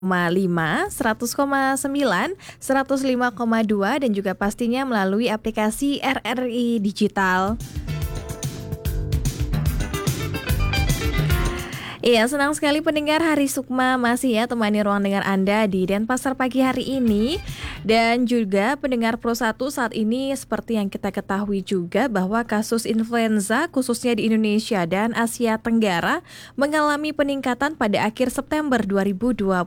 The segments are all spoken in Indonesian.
100,9, 105,2 dan juga pastinya melalui aplikasi RRI Digital. Iya, senang sekali pendengar, Hari Sukma masih ya temani ruang dengar Anda di Denpasar pagi hari ini. Dan juga pendengar Pro 1 saat ini seperti yang kita ketahui juga bahwa kasus influenza khususnya di Indonesia dan Asia Tenggara mengalami peningkatan pada akhir September 2026.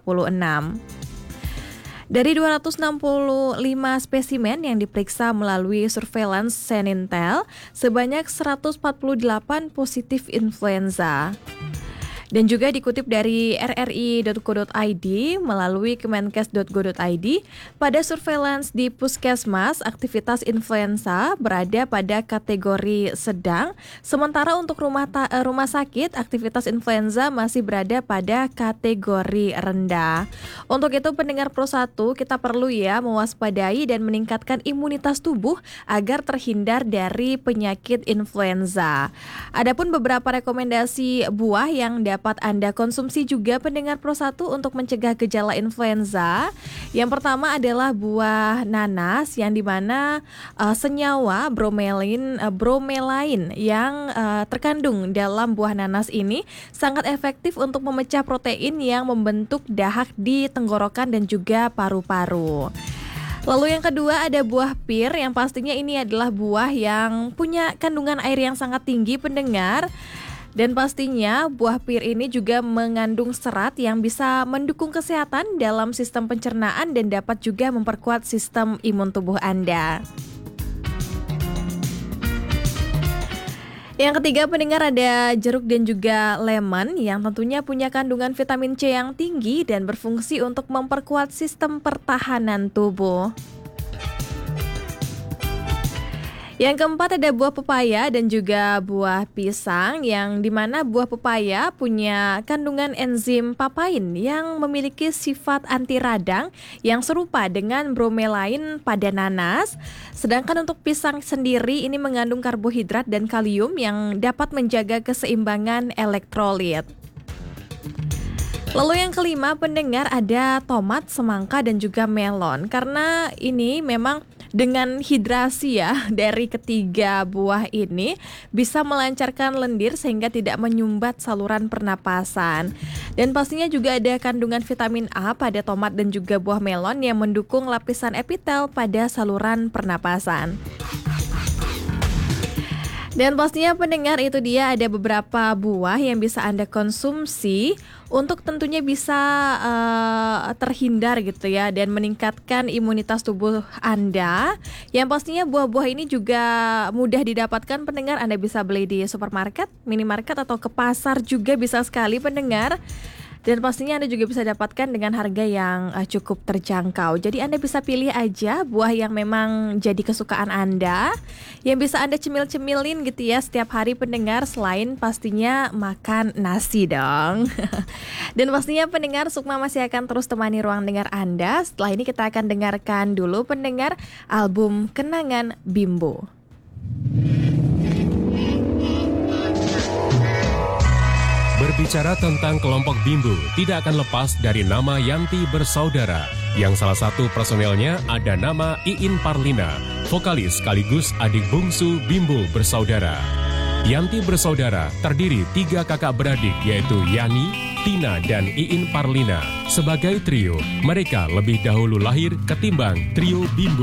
Dari 265 spesimen yang diperiksa melalui surveillance Senintel, sebanyak 148 positif influenza. Dan juga dikutip dari rri.co.id melalui kemenkes.go.id, pada surveillance di puskesmas, aktivitas influenza berada pada kategori sedang, sementara untuk rumah sakit, aktivitas influenza masih berada pada kategori rendah. Untuk itu pendengar Pro 1, kita perlu ya mewaspadai dan meningkatkan imunitas tubuh agar terhindar dari penyakit influenza. Adapun beberapa rekomendasi buah yang dapat Anda konsumsi juga pendengar Pro 1 untuk mencegah gejala influenza. Yang pertama adalah buah nanas yang dimana senyawa bromelain yang terkandung dalam buah nanas ini sangat efektif untuk memecah protein yang membentuk dahak di tenggorokan dan juga paru-paru. Lalu yang kedua ada buah pir, yang pastinya ini adalah buah yang punya kandungan air yang sangat tinggi pendengar. Dan pastinya buah pir ini juga mengandung serat yang bisa mendukung kesehatan dalam sistem pencernaan dan dapat juga memperkuat sistem imun tubuh Anda. Yang ketiga pendengar ada jeruk dan juga lemon yang tentunya punya kandungan vitamin C yang tinggi dan berfungsi untuk memperkuat sistem pertahanan tubuh. Yang keempat ada buah pepaya dan juga buah pisang, yang dimana buah pepaya punya kandungan enzim papain yang memiliki sifat anti radang yang serupa dengan bromelain pada nanas. Sedangkan untuk pisang sendiri ini mengandung karbohidrat dan kalium yang dapat menjaga keseimbangan elektrolit. Lalu yang kelima pendengar ada tomat, semangka dan juga melon, karena ini memang dengan hidrasi ya dari ketiga buah ini bisa melancarkan lendir sehingga tidak menyumbat saluran pernapasan. Dan pastinya juga ada kandungan vitamin A pada tomat dan juga buah melon yang mendukung lapisan epitel pada saluran pernapasan. Dan pastinya pendengar itu dia ada beberapa buah yang bisa Anda konsumsi untuk tentunya bisa terhindar gitu ya dan meningkatkan imunitas tubuh Anda. Yang pastinya buah-buah ini juga mudah didapatkan pendengar. Anda bisa beli di supermarket, minimarket atau ke pasar juga bisa sekali pendengar. Dan pastinya Anda juga bisa dapatkan dengan harga yang cukup terjangkau. Jadi Anda bisa pilih aja buah yang memang jadi kesukaan Anda, yang bisa Anda cemil-cemilin gitu ya setiap hari pendengar, selain pastinya makan nasi dong. Dan pastinya pendengar, Sukma masih akan terus temani ruang dengar Anda. Setelah ini kita akan dengarkan dulu pendengar album Kenangan Bimbo. Berbicara tentang kelompok Bimbo, tidak akan lepas dari nama Yanti Bersaudara, yang salah satu personelnya ada nama Iin Parlina, vokalis sekaligus adik bungsu Bimbo Bersaudara. Yanti Bersaudara terdiri 3 kakak beradik, yaitu Yani, Tina, dan Iin Parlina. Sebagai trio, mereka lebih dahulu lahir ketimbang trio Bimbo.